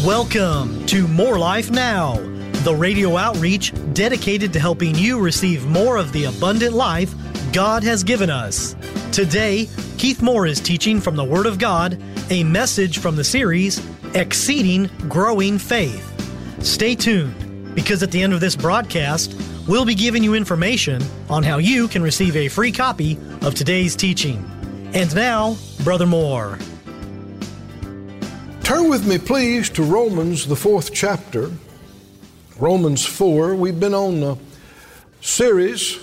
Welcome to More Life Now, the radio outreach dedicated to helping you receive more of the abundant life God has given us. Today, Keith Moore is teaching from the Word of God, a message from the series, Exceeding Growing Faith. Stay tuned, because at the end of this broadcast, we'll be giving you information on how you can receive a free copy of today's teaching. And now, Brother Moore. Turn with me, please, to Romans, the 4th chapter. Romans 4. We've been on the series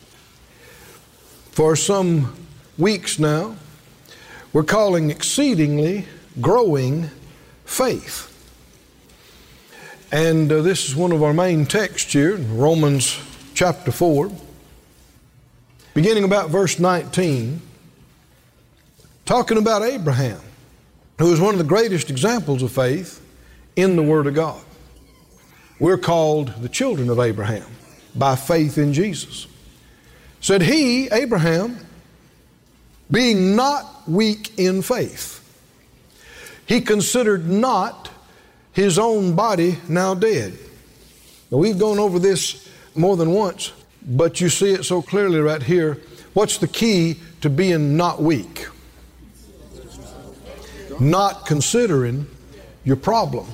for some weeks now. We're calling Exceedingly Growing Faith. And this is one of our main texts here, Romans chapter 4, beginning about verse 19, talking about Abraham, who is one of the greatest examples of faith in the Word of God. We're called the children of Abraham by faith in Jesus. Said he, Abraham, being not weak in faith, he considered not his own body now dead. Now, we've gone over this more than once, but you see it so clearly right here. What's the key to being not weak? Not considering your problem.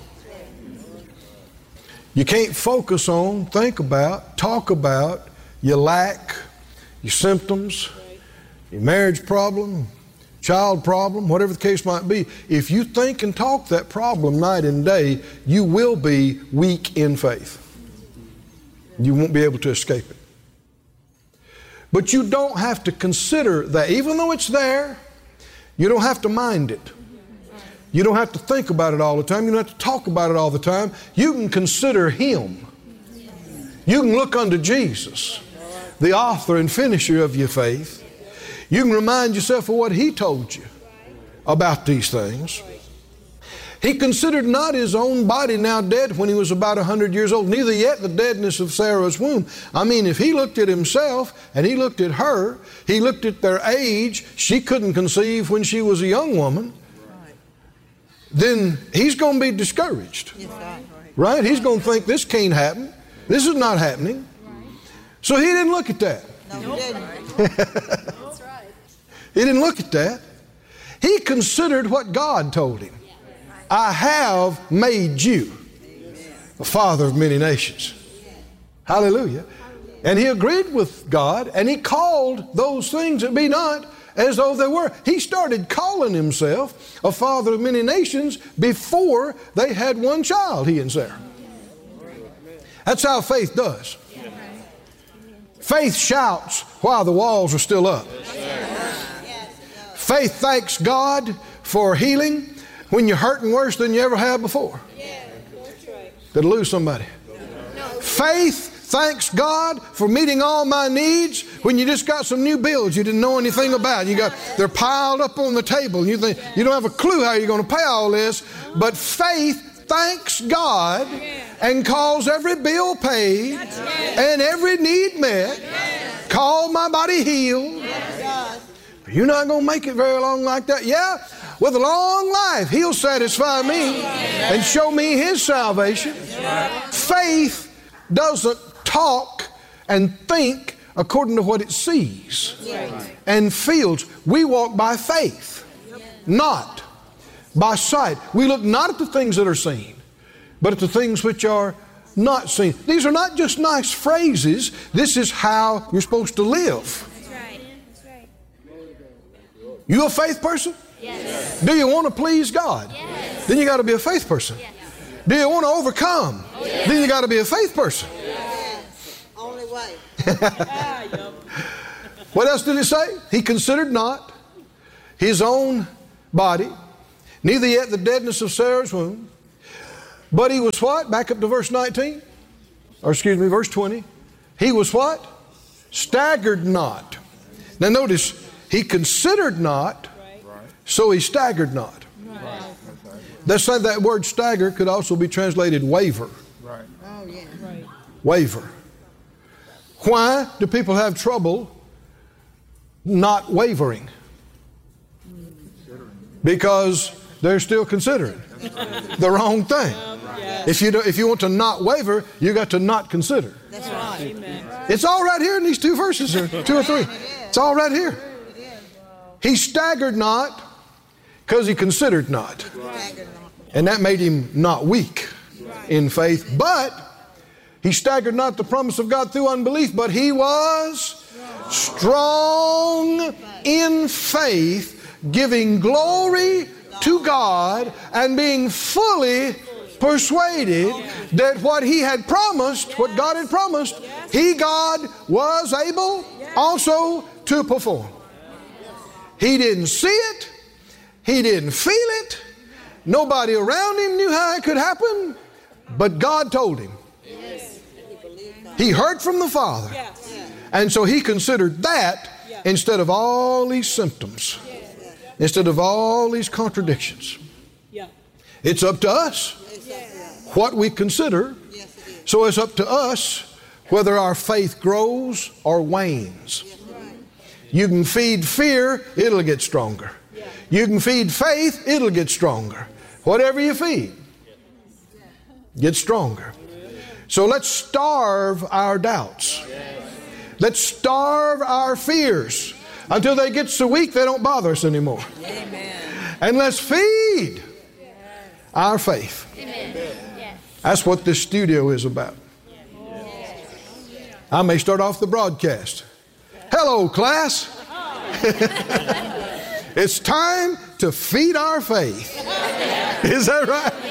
You can't focus on, think about, talk about your lack, your symptoms, your marriage problem, child problem, whatever the case might be. If you think and talk that problem night and day, you will be weak in faith. You won't be able to escape it. But you don't have to consider that. Even though it's there, you don't have to mind it. You don't have to think about it all the time. You don't have to talk about it all the time. You can consider Him. You can look unto Jesus, the author and finisher of your faith. You can remind yourself of what He told you about these things. He considered not his own body now dead when he was about 100 years old, neither yet the deadness of Sarah's womb. I mean, if he looked at himself and he looked at her, he looked at their age, she couldn't conceive when she was a young woman, then he's going to be discouraged. Right? He's going to think this can't happen. This is not happening. So he didn't look at that. No, he didn't. That's right. He didn't look at that. He considered what God told him. I have made you a father of many nations. Hallelujah. And he agreed with God, and he called those things that be not as though they were. He started calling himself a father of many nations before they had one child, he and Sarah. That's how faith does. Faith shouts while the walls are still up. Faith thanks God for healing when you're hurting worse than you ever have before. Did I lose somebody? Faith thanks God for meeting all my needs when you just got some new bills you didn't know anything about. They're piled up on the table and you think you don't have a clue how you're going to pay all this. But faith thanks God and calls every bill paid and every need met. Call my body healed. You're not going to make it very long like that. Yeah, with a long life, He'll satisfy me and show me His salvation. Faith doesn't talk and think according to what it sees and feels. We walk by faith, not by sight. We look not at the things that are seen, but at the things which are not seen. These are not just nice phrases. This is how you're supposed to live. You a faith person? Yes. Do you want to please God? Yes. Then you got to be a faith person. Yes. Do you want to overcome? Yes. Then you got to be a faith person. Yes. Only way. What else did it say? He considered not his own body, neither yet the deadness of Sarah's womb. But he was what? Back up to verse 19. Or excuse me, verse 20. He was what? Staggered not. Now notice, he considered not, so he staggered not. That's why that word stagger could also be translated waver. Oh, yeah. Waver. Why do people have trouble not wavering? Because they're still considering. the wrong thing. If you want to not waver, you got to not consider. That's right. It's all right here in these two verses, or 2 or 3. It's all right here. He staggered not because he considered not. And that made him not weak in faith. But he staggered not the promise of God through unbelief, but he was strong in faith, giving glory to God and being fully persuaded that what he had promised, what God had promised, God was able also to perform. He didn't see it. He didn't feel it. Nobody around him knew how it could happen, but God told him. He heard from the Father. And so he considered that instead of all these symptoms, instead of all these contradictions. It's up to us what we consider. So it's up to us whether our faith grows or wanes. You can feed fear, it'll get stronger. You can feed faith, it'll get stronger. Whatever you feed, get stronger. So let's starve our doubts. Let's starve our fears until they get so weak they don't bother us anymore. And let's feed our faith. That's what this studio is about. I may start off the broadcast. Hello, class. It's time to feed our faith. Is that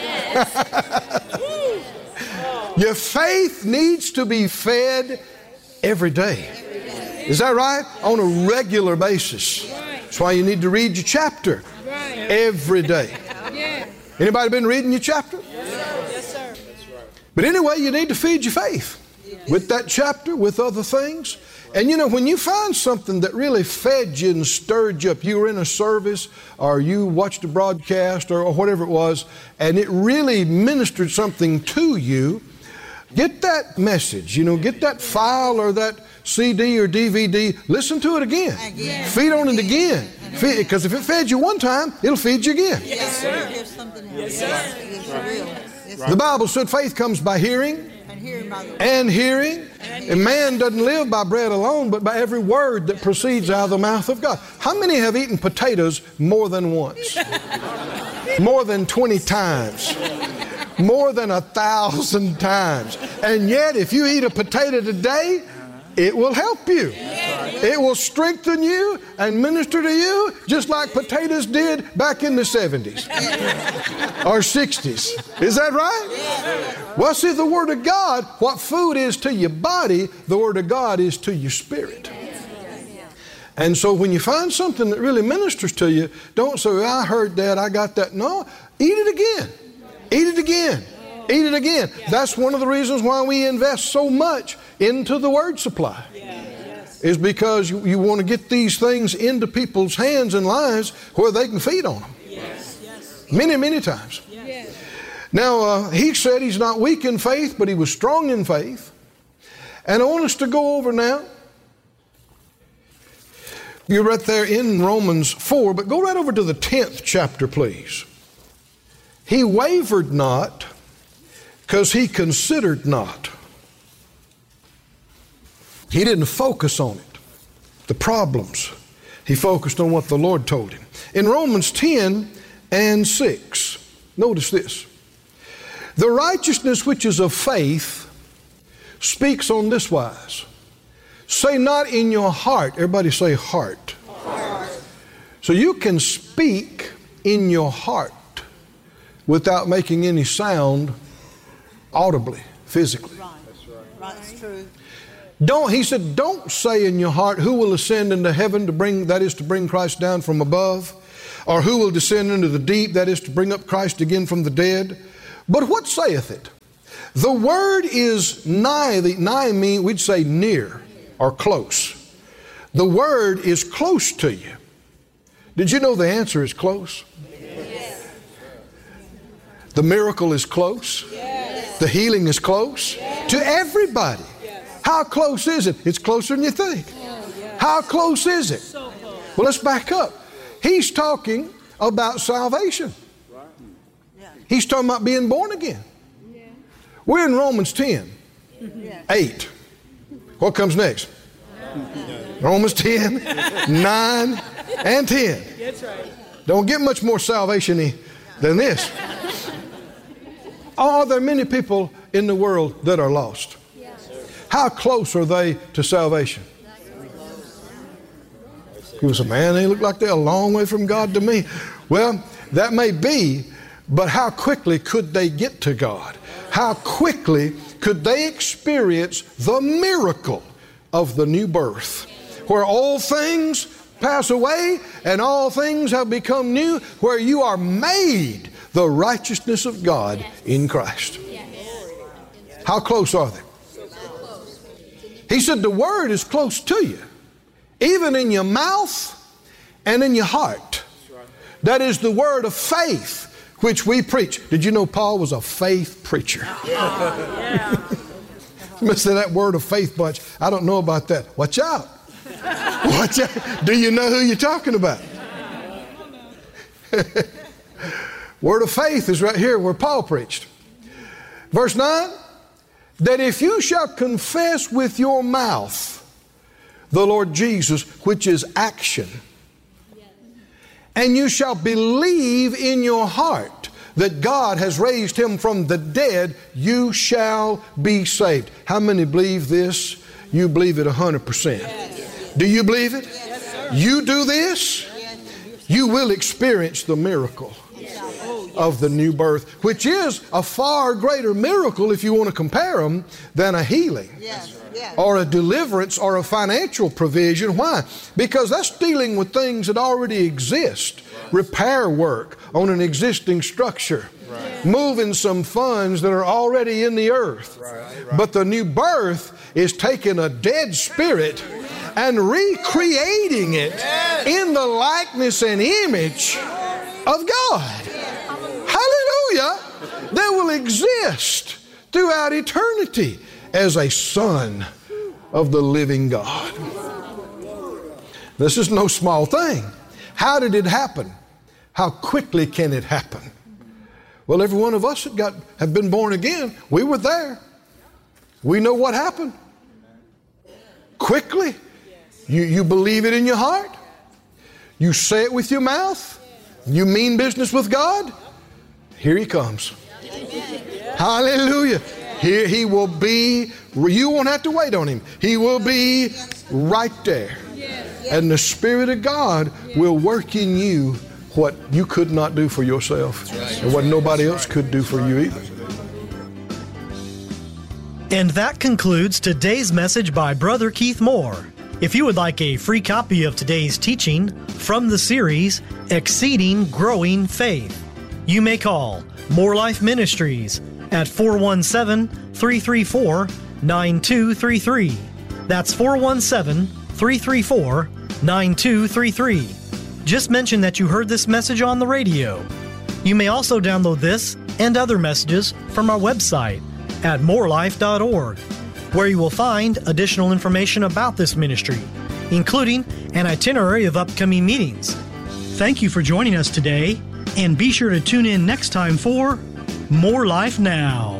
right? Your faith needs to be fed every day. Is that right? On a regular basis. That's why you need to read your chapter every day. Anybody been reading your chapter? Yes, sir. But anyway, you need to feed your faith with that chapter, with other things. And you know, when you find something that really fed you and stirred you up, you were in a service or you watched a broadcast or whatever it was, and it really ministered something to you, get that message, get that file or that CD or DVD, listen to it again. Feed on it again. Because if it fed you one time, it'll feed you again. Yes, sir. Yes, sir. The Bible said faith comes by hearing and hearing. And man doesn't live by bread alone, but by every word that proceeds out of the mouth of God. How many have eaten potatoes more than once? More than 20 times? More than 1,000 times? And yet, if you eat a potato today, it will help you. It will strengthen you and minister to you just like potatoes did back in the 70s or 60s. Is that right? Well, see, the Word of God, what food is to your body, the Word of God is to your spirit. And so when you find something that really ministers to you, don't say, I heard that, I got that. No, eat it again. Eat it again. Eat it again. That's one of the reasons why we invest so much into the Word supply. Is because you want to get these things into people's hands and lives where they can feed on them. Many, many times. Now, he said he's not weak in faith, but he was strong in faith. And I want us to go over now. You're right there in Romans 4, but go right over to the 10th chapter, please. He wavered not because he considered not. He didn't focus on it, the problems. He focused on what the Lord told him. In Romans 10 and 6, notice this. The righteousness which is of faith speaks on this wise. Say not in your heart. Everybody say heart. So you can speak in your heart without making any sound audibly, physically. Right, that's true. He said, don't say in your heart, who will ascend into heaven to bring Christ down from above, or who will descend into the deep, that is to bring up Christ again from the dead. But what saith it? The word is nigh. Nigh mean we'd say near or close. The word is close to you. Did you know the answer is close? Yes. The miracle is close. Yes. The healing is close. Yes. To everybody. How close is it? It's closer than you think. How close is it? Well, let's back up. He's talking about salvation. He's talking about being born again. Yeah. We're in Romans 10, 8. What comes next? Romans 10, 9, and 10. That's right. Don't get much more salvation-y than this. Are there many people in the world that are lost? How close are they to salvation? People say, man, they look like they're a long way from God to me. Well, that may be, but how quickly could they get to God? How quickly could they experience the miracle of the new birth, where all things pass away and all things have become new, where you are made the righteousness of God in Christ? How close are they? He said the word is close to you, even in your mouth and in your heart. That is the word of faith which we preach. Did you know Paul was a faith preacher? Must say that word of faith bunch. I don't know about that. Watch out. Watch out. Do you know who you're talking about? Word of faith is right here where Paul preached. Verse 9, that if you shall confess with your mouth the Lord Jesus, which is action, and you shall believe in your heart that God has raised him from the dead, you shall be saved. How many believe this? You believe it 100%. Yes. Do you believe it? Yes, sir. You do this, you will experience the miracle of the new birth, which is a far greater miracle, if you want to compare them, than a healing. Yes. Or a deliverance or a financial provision. Why? Because that's dealing with things that already exist. Repair work on an existing structure. Right. Moving some funds that are already in the earth. Right. But the new birth is taking a dead spirit and recreating it in the likeness and image of God. Hallelujah! That will exist throughout eternity as a son of the living God. This is no small thing. How did it happen? How quickly can it happen? Well, every one of us that have been born again, we were there. We know what happened. Quickly. You believe it in your heart. You say it with your mouth. You mean business with God. Here he comes. Hallelujah. Here he will be. You won't have to wait on him. He will be right there. And the Spirit of God will work in you what you could not do for yourself, and what nobody else could do for you either. And that concludes today's message by Brother Keith Moore. If you would like a free copy of today's teaching from the series, Exceeding Growing Faith, you may call More Life Ministries at 417-334-9233. That's 417-334-9233. Just mention that you heard this message on the radio. You may also download this and other messages from our website at morelife.org, where you will find additional information about this ministry, including an itinerary of upcoming meetings. Thank you for joining us today, and be sure to tune in next time for More Life Now.